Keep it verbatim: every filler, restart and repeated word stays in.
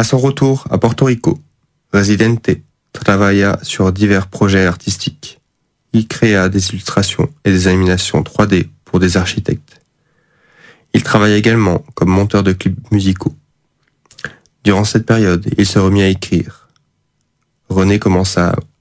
À son retour à Porto Rico, Residente travailla sur divers projets artistiques. Il créa des illustrations et des animations trois D pour des architectes. Il travailla également comme monteur de clips musicaux. Durant cette période, il se remit à écrire. René commença